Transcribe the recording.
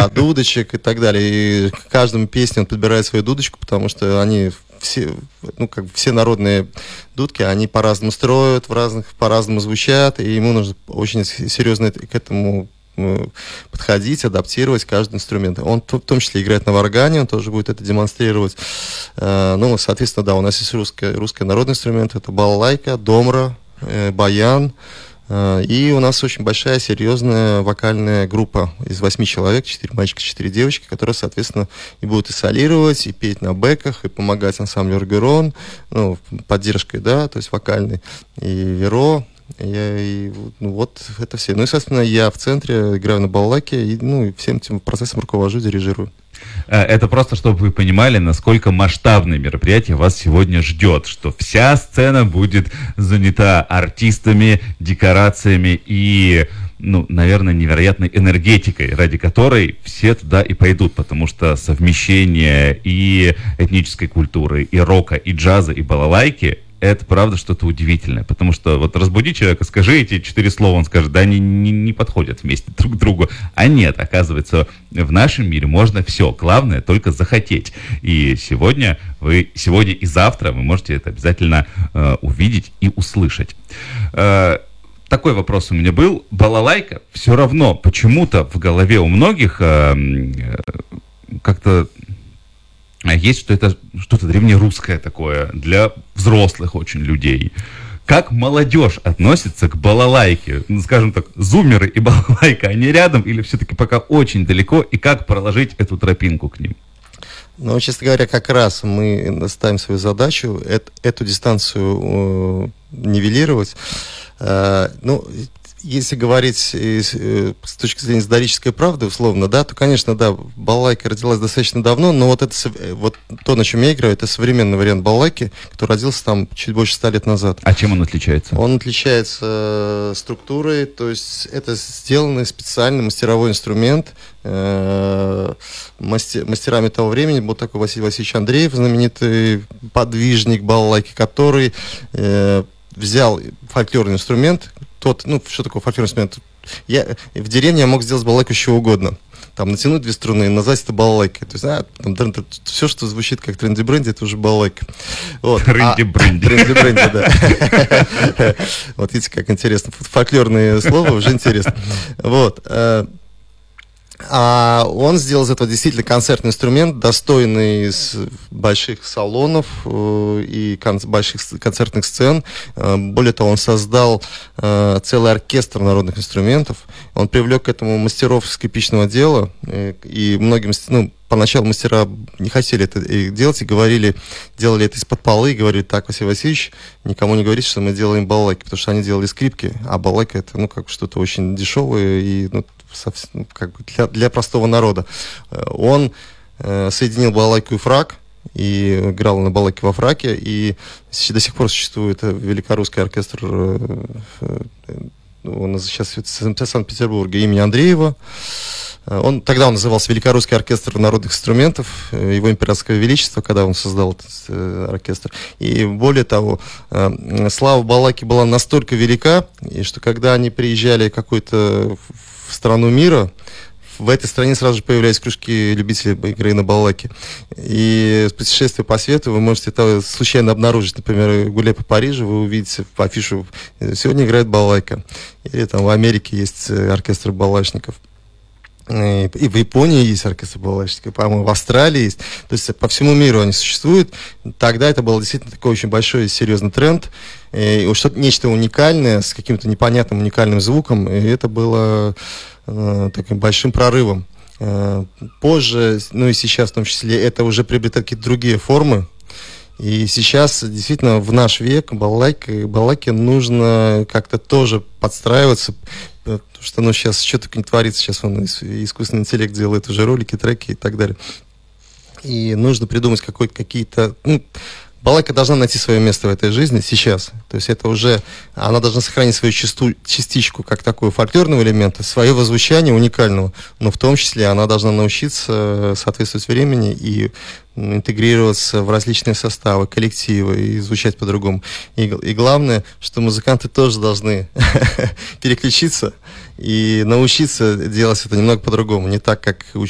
Да, дудочек и так далее. И к каждому песне он подбирает свою дудочку, потому что они все, ну, как бы все народные дудки, они по-разному строят, по-разному звучат, и ему нужно очень серьезно к этому подходить, адаптировать каждый инструмент. Он в том числе играет на варгане, он тоже будет это демонстрировать. Ну, соответственно, да, у нас есть русский народный инструмент, это балалайка, домра, баян. И у нас очень большая, серьезная вокальная группа из 8 человек, 4 мальчика, 4 девочки, которые, соответственно, и будут и солировать, и петь на бэках, и помогать ансамблю «Оргерон», ну, поддержкой, да, то есть вокальной, и «Веро». Ну, вот это все. Ну и, соответственно, я в центре играю на балалайке, и, ну, и всем этим процессом руковожу, дирижирую. Это просто, чтобы вы понимали, насколько масштабное мероприятие вас сегодня ждет, что вся сцена будет занята артистами, декорациями и, ну, наверное, невероятной энергетикой, ради которой все туда и пойдут, потому что совмещение и этнической культуры, и рока, и джаза, и балалайки — это правда что-то удивительное, потому что вот разбуди человека, скажи эти 4 слова, он скажет, да, они не подходят вместе друг к другу. А нет, оказывается, в нашем мире можно все, главное только захотеть. И сегодня и завтра вы можете это обязательно увидеть и услышать. Такой вопрос у меня был. Балалайка все равно почему-то в голове у многих как-то есть, что это что-то древнерусское такое, для взрослых очень людей. Как молодежь относится к балалайке? Ну, скажем так, зумеры и балалайка, они рядом или все-таки пока очень далеко? И как проложить эту тропинку к ним? Ну, честно говоря, как раз мы ставим свою задачу эту дистанцию нивелировать. Ну, если говорить с точки зрения исторической правды, условно, да, то, конечно, да, балалайка родилась достаточно давно, но вот то, на чем я играю, это современный вариант балалайки, который родился там чуть больше 100 лет назад. А чем он отличается? Он отличается структурой, то есть это сделанный специальный мастеровой инструмент. Мастерами того времени был такой Василий Васильевич Андреев, знаменитый подвижник балалайки, который взял фольклорный инструмент. Ну, что такое фольклорный инструмент? В деревне я мог сделать балалайку еще угодно. Там натянуть 2 струны и назвать это балалайкой. То есть, все, что звучит как тренди-бренди, это уже балалайка. Вот. Тренди-бренди. Тренди-бренди, да. Вот видите, как интересно. Фольклорные слова уже интересно. Вот. А он сделал из этого действительно концертный инструмент, достойный из больших салонов и больших концертных сцен. Более того, он создал целый оркестр народных инструментов. Он привлек к этому мастеров скрипичного дела, и многим, ну, поначалу мастера не хотели это делать и делали это из-под полы, и говорили: так, Василий Васильевич, никому не говорите, что мы делаем балалайки, потому что они делали скрипки, а балалайка — это, ну, как что-то очень дешевое и, ну, совсем, как бы для простого народа. Он соединил балалайку и фрак, и играл на балалайке во фраке, и до сих пор существует великорусский оркестр, он сейчас в Санкт-Петербурге, имени Андреева. Тогда он назывался Великорусский оркестр народных инструментов, его императорское величество, когда он создал этот оркестр. И более того, слава балалайки была настолько велика, и что когда они приезжали в страну мира, в этой стране сразу же появлялись кружки любителей игры на балалайке. И с путешествия по свету вы можете это случайно обнаружить. Например, гуляя по Парижу, вы увидите по афишу: сегодня играет балалайка. Или там в Америке есть оркестр балалайчников. И в Японии есть оркестр балалайчников, по-моему, в Австралии есть. То есть по всему миру они существуют. Тогда это был действительно такой очень большой и серьезный тренд. И что-то, нечто уникальное, с каким-то непонятным уникальным звуком. И это было таким большим прорывом. Позже, ну и сейчас в том числе, это уже приобретает какие-то другие формы. И сейчас, действительно, в наш век балалайке нужно как-то тоже подстраиваться, потому что, ну, сейчас что-то не творится, сейчас искусственный интеллект делает уже ролики, треки и так далее. И нужно придумать какие-то... Ну, балалайка должна найти свое место в этой жизни сейчас. То есть это уже... Она должна сохранить свою частичку, как такого фольклорного элемента, своего звучания уникального, но в том числе она должна научиться соответствовать времени и интегрироваться в различные составы, коллективы и звучать по-другому. И главное, что музыканты тоже должны переключиться и научиться делать это немного по-другому, не так, как